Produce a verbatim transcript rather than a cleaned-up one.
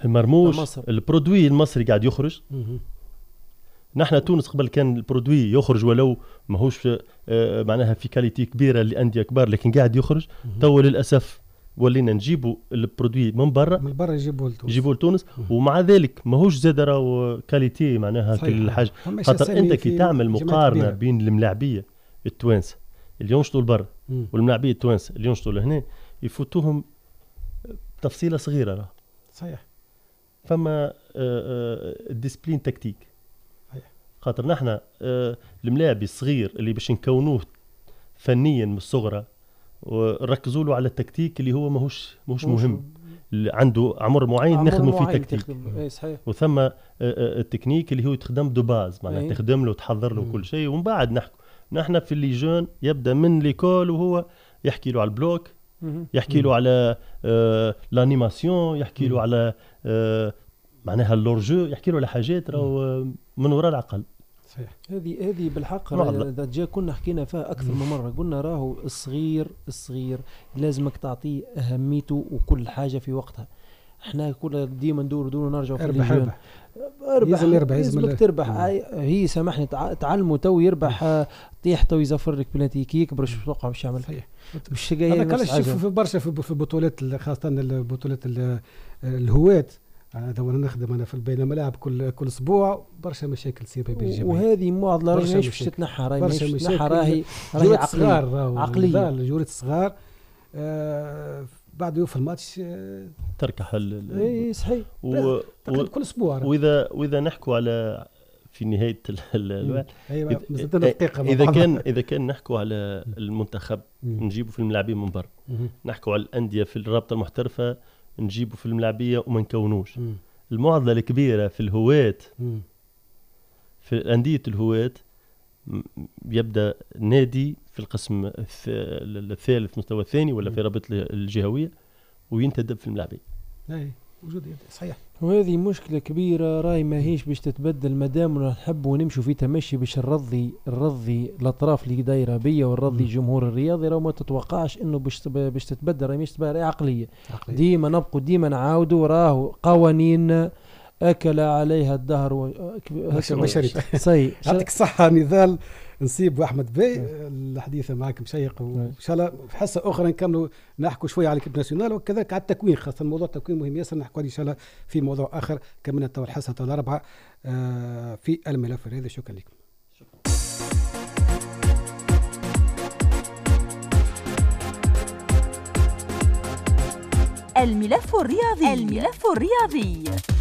مرموش البرودوي المصري قاعد يخرج. نحن تونس قبل كان البرودوي يخرج ولو ماهوش آه معناها في كاليتي كبيره لانديه كبار، لكن قاعد يخرج. تو للاسف ولينا نجيبوا البرودوي من برا من برا يجيبوا لتونس يجيبوا لتونس، ومع ذلك ماهوش زاد راهو كاليتي معناها كل حاجه. خاطر انت كي تعمل مقارنه بين الملاعبيه التوانسه اللي ينشطوا لبرا والملاعبيه التوانسه اللي ينشطوا لهنا يفوتوهم تفصيله صغيره راه صحيح. فما ديسبلين تكتيك. خاطر نحن الملاعبي الصغير اللي باش نكونوه فنيا من الصغرى وركزوا له على التكتيك اللي هو ماهوش ماهوش مهم، عنده عمر معين نخدموا فيه تكتيك. وثم التكنيك اللي هو يتخدم دو باز معناها تخدم له وتحضر له كل شيء، ومن بعد نحكوا نحن في اللي جون يبدا من ليكول وهو يحكي له على البلوك، يحكي له على آه لانيماسيون، يحكي له على آه معناها اللورجو، يحكي له على حاجات راهو من وراء العقل. صحيح. هذه هذه بالحق اذا جا كنا حكينا فيها اكثر من مره، قلنا راهو الصغير الصغير لازمك تعطيه اهميته وكل حاجه في وقتها. احنا كل ديما ندور دور نرجع في اربح اربح اربح يربح يلزمك تربح. هي سامحني تعلموا تو يربح طيح تو يزفر لك بلانتي كي يكبر ايش توقع باش يعمل. صحيح. مش جاي انا كنشوف في برشا في بطولات خاصه البطولات الهواة. انا تو نخدم انا في البين ملاعب كل كل اسبوع برشا مشاكل تصير بين الجماعه، وهذه معضله راهي مش باش تتنحى، راهي مش تتنحى، راهي راهي عقليه عقليه جورة صغار. آه بعد يوفى الماتش آه تركح ال اي صحيح و... كل اسبوع. واذا واذا نحكوا على في نهايه ال ايوه اذا كان اذا كان نحكوا على المنتخب نجيبوا في الملاعبين من برا، نحكوا على الانديه في الرابطه المحترفه نجيبوا في الملاعبيه وما نكونوش. المعضله الكبيره في الهواة في انديه الهواة يبدا نادي في القسم الثالث مستوى الثاني ولا في رابطه الجهويه وينتدب في الملاعبيه. اي وجود صحيح. وهذه مشكله كبيره راهي ماهيش باش تتبدل مادام نحبوا ونمشوا في تمشي باش نرضي نرضي الاطراف اللي دايره بيا ونرضي الجمهور الرياضي. راه ما تتوقعش انه باش باش تتبدل، راهي مش تبقى عقليه. ديما نبقوا ديما نعاودوا راهو قوانين اكل عليها الدهر و... بشري. صحيح. يعطيك الصحه نضال نسيب واحمد بي. الحديث معك مشيق، وان شاء الله في حصه اخرى نكملوا نحكوا شويه على الكيب ناسيونال وكذلك على التكوين، خاصه موضوع التكوين مهم ياسر نحكوا عليه ان شاء الله في موضوع اخر. كملنا تو الحصه الاربعه في الملف هذا. شكرا لكم. الملف الرياضي الملف الرياضي